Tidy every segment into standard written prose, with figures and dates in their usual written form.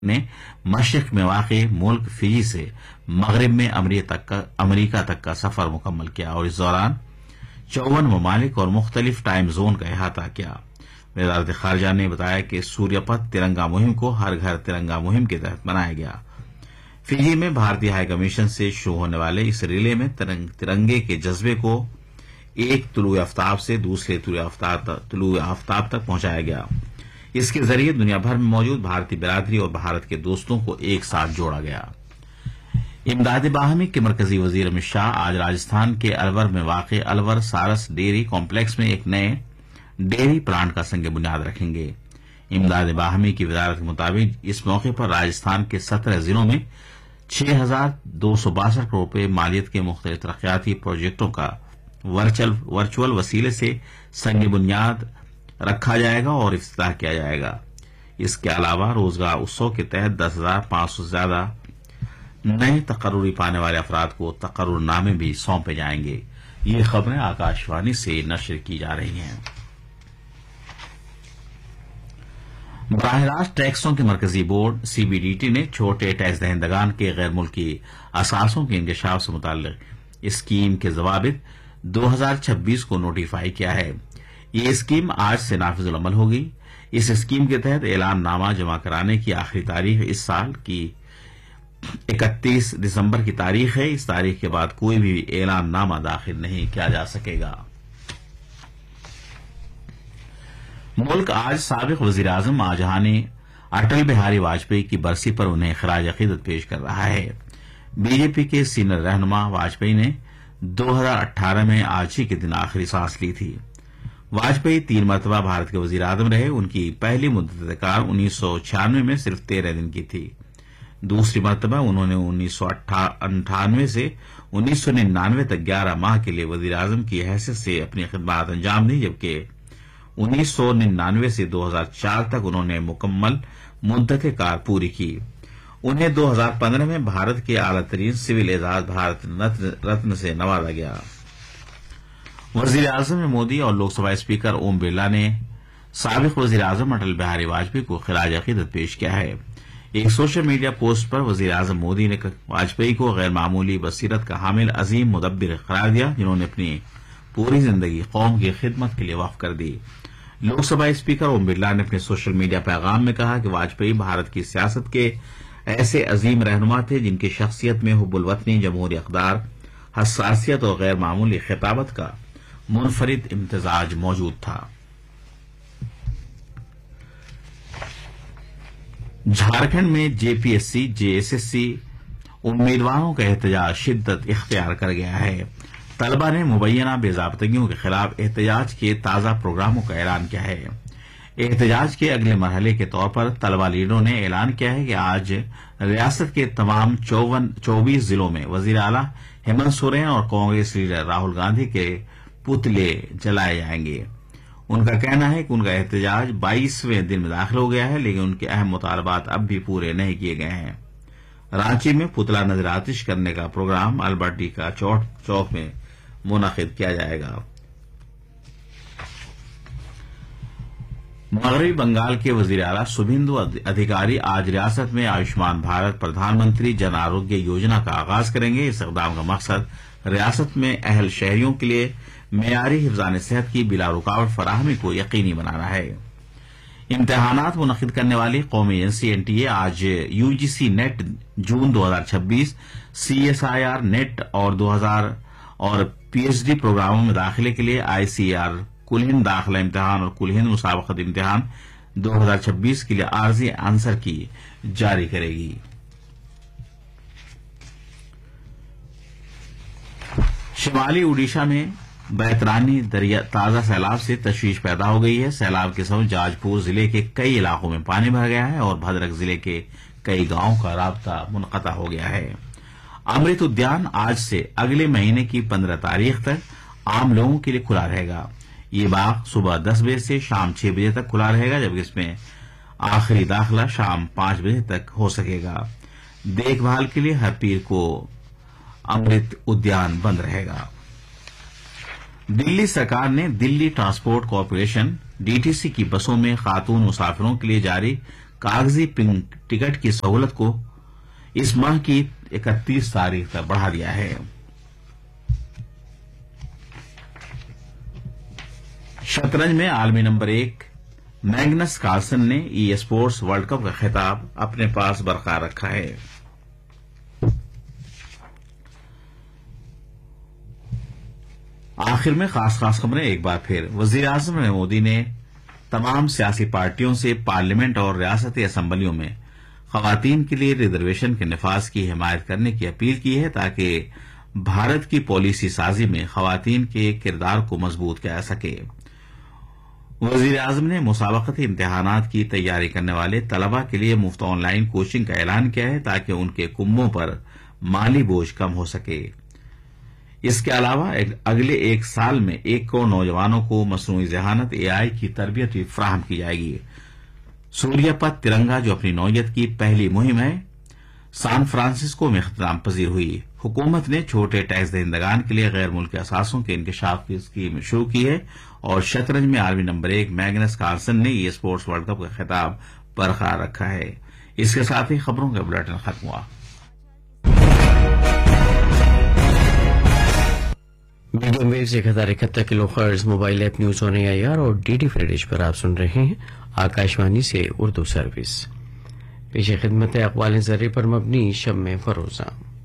نے مشرق میں واقع ملک فجی سے مغرب میں امریکہ تک کا سفر مکمل کیا اور اس دوران 54 ممالک اور مختلف ٹائم زون کا احاطہ کیا۔ وزارت خارجہ نے بتایا کہ سوریہ پت ترنگا مہم کو ہر گھر ترنگا مہم کے تحت منایا گیا۔ فجی میں بھارتی ہائی کمیشن سے شروع ہونے والے اس ریلے میں ترنگے کے جذبے کو ایک طلوع آفتاب سے دوسرے طلوع آفتاب تک پہنچایا گیا۔ اس کے ذریعے دنیا بھر میں موجود بھارتی برادری اور بھارت کے دوستوں کو ایک ساتھ جوڑا گیا۔ امداد باہمی کے مرکزی وزیر امت شاہ آج راجستھان کے الور میں واقع الور سارس ڈیری کمپلیکس میں ایک نئے ڈیری پلانٹ کا سنگ بنیاد رکھیں گے۔ امداد باہمی کی وزارت کے مطابق اس موقع پر راجستھان کے 17 ضلعوں میں 6,262 کروڑ روپے مالیت کے مختلف ترقیاتی پروجیکٹوں کا ورچوئل وسیلے سے سنگ بنیاد رکھا جائے گا اور افتتاح کیا جائے گا۔ اس کے علاوہ روزگار اتسو کے تحت 10,500 سے زیادہ نئے تقرری پانے والے افراد کو تقرر نامے بھی سونپے جائیں گے۔ یہ خبریں آکاش وانی سے نشر کی جا رہی ہیں۔ براہ راست ٹیکسوں کے مرکزی بورڈ CBDT نے چھوٹے ٹیکس دہندگان کے غیر ملکی اثاثوں کے انکشاف سے متعلق اسکیم کے ضوابط 2026 کو نوٹیفائی کیا ہے۔ یہ اسکیم آج سے نافذ العمل ہوگی۔ اس اسکیم کے تحت اعلان نامہ جمع کرانے کی آخری تاریخ اس سال کی 31 دسمبر کی تاریخ ہے۔ اس تاریخ کے بعد کوئی بھی اعلان نامہ داخل نہیں کیا جا سکے گا۔ ملک آج سابق وزیر اعظم آجہانی اٹل بہاری واجپئی کی برسی پر انہیں خراج عقیدت پیش کر رہا ہے۔ BJP کے سینئر رہنما واجپئی نے 2018 میں آج ہی کے دن آخری سانس لی تھی۔ واجپئی 3 مرتبہ بھارت کے وزیر اعظم رہے۔ ان کی پہلی مدت کار 1996 میں صرف 13 دن کی تھی۔ دوسری مرتبہ انہوں نے 1998 سے 1999 تک 11 ماہ کے لیے وزیر اعظم کی حیثیت سے اپنی خدمات انجام دی، جبکہ 1999 سے 2004 تک انہوں نے مکمل مدت کار پوری کی۔ انہیں 2015 میں بھارت کے اعلیٰ ترین سول اعزاز بھارت رتن سے نوازا گیا۔ وزیر اعظم مودی اور لوک سبھا اسپیکر اوم برلا نے سابق وزیر اعظم اٹل بہاری واجپئی کو خراج عقیدت پیش کیا ہے۔ ایک سوشل میڈیا پوسٹ پر وزیر اعظم مودی نے واجپئی کو غیر معمولی بصیرت کا حامل عظیم مدبر قرار دیا، جنہوں نے اپنی پوری زندگی قوم کی خدمت کے لیے وقف کر دی۔ لوک سبھا اسپیکر اوم برلا نے اپنے سوشل میڈیا پیغام میں کہا کہ واجپئی بھارت کی سیاست کے ایسے عظیم رہنما تھے جن کی شخصیت میں حب الوطنی، جمہوری اقدار، حساسیت اور غیر معمولی خطابت کا منفرد امتزاج موجود تھا۔ جھارکھنڈ میں JPSC JSSC امیدواروں کا احتجاج شدت اختیار کر گیا ہے۔ طلبہ نے مبینہ بے ضابطگیوں کے خلاف احتجاج کے تازہ پروگراموں کا اعلان کیا ہے۔ احتجاج کے اگلے مرحلے کے طور پر طلبہ لیڈروں نے اعلان کیا ہے کہ آج ریاست کے تمام 24 ضلعوں میں وزیر اعلیٰ ہیمنت سورین اور کانگریس لیڈر راہل گاندھی کے پتلے جلائے جائیں گے۔ ان کا کہنا ہے کہ ان کا احتجاج 22ویں دن میں داخل ہو گیا ہے، لیکن ان کے اہم مطالبات اب بھی پورے نہیں کیے گئے ہیں۔ رانچی میں پتلا نظر آتش کرنے کا پروگرام البرٹی کا چوک میں منعقد کیا جائے گا۔ مغربی بنگال کے وزیر اعلیٰ شبھیندو ادھیکاری آج ریاست میں آیوشمان بھارت پردھان منتری جن آروگیہ یوجنا کا آغاز کریں گے۔ اس اقدام کا مقصد ریاست میں اہل شہریوں کے لیے معیاری حفظان صحت کی بلا رکاوٹ فراہمی کو یقینی بنانا ہے۔ امتحانات منعقد کرنے والی قومی ایجنسی NTA آج UGC نیٹ جون 2026، CSIR نیٹ اور PhD پروگراموں میں داخلے کے لیے ICAR کل ہند داخلہ امتحان اور کل ہند مسابقت امتحان 2026 کے لیے عارضی آنسر کی جاری کرے گی۔ شمالی اوڈیشہ میں بیترانی دریا تازہ سیلاب سے تشویش پیدا ہو گئی ہے۔ سیلاب کے سبب جاج پور ضلع کے کئی علاقوں میں پانی بھر گیا ہے اور بھدرک ضلع کے کئی گاؤں کا رابطہ منقطع ہو گیا ہے۔ امرت ادیان آج سے اگلے مہینے کی 15 تاریخ تک عام لوگوں کے لیے کھلا رہے گا۔ یہ باغ صبح 10 بجے سے شام 6 بجے تک کھلا رہے گا، جبکہ اس میں آخری داخلہ شام 5 بجے تک ہو سکے گا۔ دیکھ بھال کے لیے ہر پیر کو امرت ادیان بند رہے گا۔ دلی سرکار نے دلی ٹرانسپورٹ کارپوریشن DTC کی بسوں میں خاتون مسافروں کے لیے جاری कागजी पिंक टिकट की सहूलत को इस माह की 31 तारीख तक बढ़ा दिया है। शतरंज में आलमी नंबर 1 मैग्नस कार्लसन ने ई स्पोर्ट्स वर्ल्ड कप का खिताब अपने पास बरकरार रखा है। आखिर में खास खबरें एक बार फिर। वजीर आजम नरेंद्र मोदी ने तमाम सियासी पार्टियों से पार्लियामेंट और रियासती असम्बलियों में खवातीन के लिए रिजर्वेशन के नफाज की हिमायत करने की अपील की है ताकि भारत की पॉलिसी साजी में खवातीन के किरदार को मजबूत किया जा सके। वजीर आजम ने मुसाबकती इम्तिहानात की तैयारी करने वाले तलबा के लिए मुफ्त ऑनलाइन कोचिंग का ऐलान किया है ताकि उनके कुम्बों पर माली बोझ कम हो सके। इसके अलावा अगले एक साल में 1 करोड़ नौजवानों को मसनूई ज़हानत एआई की तरबियत भी फराहम की जाएगी। सूर्य पथ तिरंगा जो अपनी नौयत की पहली मुहिम है सान फ्रांसिस्को में इख्तिताम पजीर हुई। हुकूमत ने छोटे टैक्स दहिंदगान के लिए गैर मुल्की असासों के इंकशाफ की स्कीम शुरू की है और शतरंज में आलमी नंबर 1 मैग्नस कार्लसन ने ई स्पोर्ट्स वर्ल्ड कप का खिताब बरकरार रखा है। इसके साथ ही खबरों का बुलेटिन खत्म हुआ। Medium wave 1071 kilo hertz mobile app news on AIR और डीडी फ्री डिश पर आप सुन रहे हैं आकाशवाणी से उर्दू सर्विस। पेश खिदमत अक़वाल ज़र्रे पर मबनी शब में फरोजा।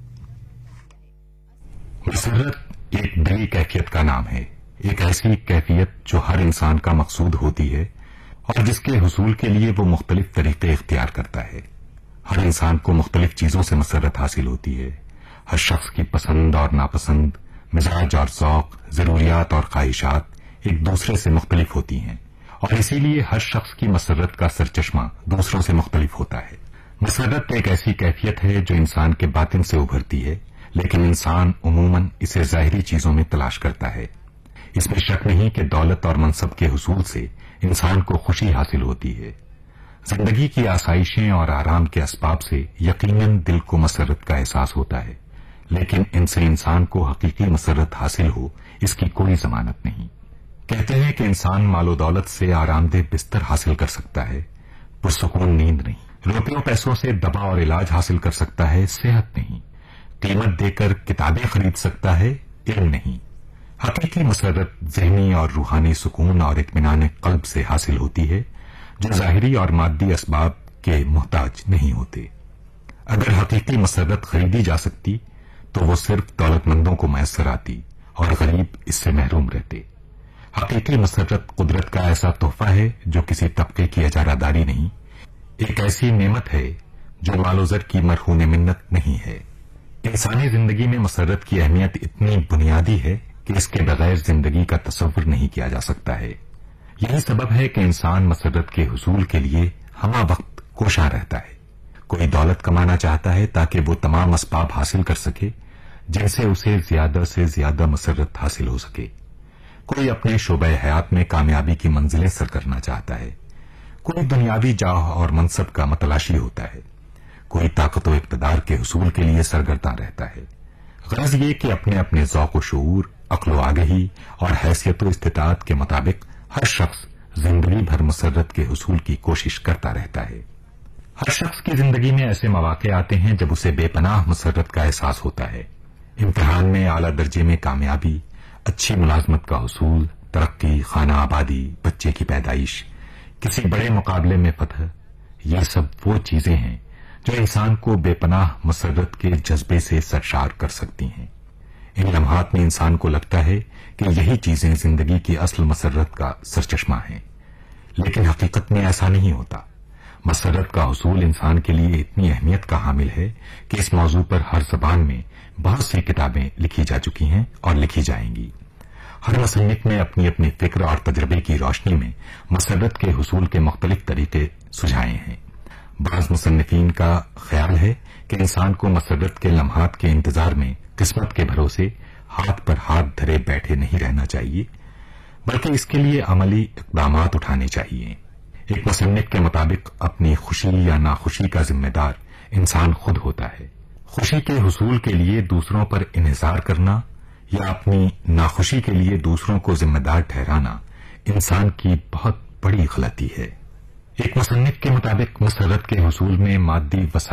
मसरत एक दिली कैफियत का नाम है, एक ऐसी कैफियत जो हर इंसान का मकसूद होती है और जिसके हुसूल के लिए वो मुख्तलिफ तरीके इख्तियार करता है। हर इंसान को मुख्तलिफ चीजों से मसरत हासिल होती है। हर शख्स की पसंद और नापसंद, मिजाज और ज़ौक़, जरूरियात और ख्वाहिशात एक दूसरे से मुख्तलिफ होती हैं और इसीलिए हर शख्स की मसरत का सरचश्मा दूसरों से मुख्तलिफ होता है। मसरत एक ऐसी कैफियत है जो इंसान के बातिन से उभरती है, लेकिन इंसान उमूमन इसे ज़ाहिरी चीजों में तलाश करता है। इसमें शक नहीं कि दौलत और मनसब के हुसूल से इंसान को खुशी हासिल होती है। जिंदगी की आसाइशें और आराम के असबाब से यकीनन दिल को मसरत का एहसास होता है, लेकिन इनसे इंसान को हकीकी मसरत हासिल हो इसकी कोई जमानत नहीं। कहते हैं कि इंसान मालो दौलत से आरामदेह बिस्तर हासिल कर सकता है, पुरसुकून नींद नहीं। रुपयों पैसों से दवा और इलाज हासिल कर सकता है, सेहत नहीं। कीमत देकर किताबें खरीद सकता है, इल्म नहीं। हकीकी मसरत ज़हनी और रूहानी सुकून और इत्मीनान क़ल्ब से हासिल होती है जो ज़ाहिरी और मादी असबाब के मुहताज नहीं होते। अगर हकीकी मसरत खरीदी जा सकती तो वो सिर्फ दौलतमंदों को मैसर आती और गरीब इससे महरूम रहते। हकीकी मसरत कुदरत का ऐसा तोहफा है जो किसी तबके की इजारादारी नहीं, एक ऐसी नेमत है जो मालोज़र की मरहून मिन्नत नहीं है। इंसानी जिंदगी में मसरत की अहमियत इतनी बुनियादी है कि इसके बगैर जिंदगी का तसव्वुर नहीं किया जा सकता है। यही सबब है कि इंसान मसरत के हुसूल के लिए हमा वक्त कोशा रहता है। कोई दौलत कमाना चाहता है ताकि वो तमाम असबाब हासिल कर सके जिनसे उसे ज्यादा से ज्यादा मसरत हासिल हो सके। कोई अपने शोबे हयात में कामयाबी की मंजिलें सर करना चाहता है। कोई दुनियावी जाह और मनसब का मतलाशी होता है। कोई ताकत व इक़्तिदार के हुसूल के लिए सरगर्दा रहता है। गरज ये कि अपने अपने ज़ौक़ व शऊर, अक्ल व आगही और हैसियत व इस्तिताअत के मुताबिक हर शख्स जिंदगी भर मसरत के हुसूल की कोशिश करता रहता है। हर शख्स की जिंदगी में ऐसे मौके आते हैं जब उसे बेपनाह मसरत का एहसास होता है। इम्तिहान में आला दर्जे में कामयाबी, अच्छी मुलाजमत का हुसूल, तरक्की, खाना आबादी, बच्चे की पैदाइश, किसी बड़े मुकाबले में फतह, ये सब वो चीजें हैं जो इंसान को बेपनाह मसरत के जज्बे से सरशार कर सकती हैं। इन लम्हात में इंसान को लगता है कि यही चीजें जिंदगी की असल मसरत का सरचश्मा हैं, लेकिन हकीकत में ऐसा नहीं होता। मसरत का हुसूल इंसान के लिए इतनी अहमियत का हामिल है कि इस मौजू पर हर जबान में बहुत सी किताबें लिखी जा चुकी हैं और लिखी जाएंगी। हर मुसन्निफ ने अपनी अपनी फिक्र और तजर्बे की रोशनी में मसरत के हुसूल के मुख्तलिफ तरीके सुझाए हैं। बाज़ मुसन्निफीन का ख्याल है कि इंसान को मसरत के लम्हात के इंतजार में किस्मत के भरोसे हाथ पर हाथ धरे बैठे नहीं रहना चाहिए, बल्कि इसके लिए अमली इक़दामात उठाने चाहिए। एक मुसन्निफ के मुताबिक अपनी खुशी या नाखुशी का जिम्मेदार इंसान खुद होता है। खुशी के हुसूल के लिए दूसरों पर इन्हिसार करना या अपनी नाखुशी के लिए दूसरों को जिम्मेदार ठहराना इंसान की बहुत बड़ी गलती है। ایک مصنف کے مطابق مسرت کے حصول میں مادی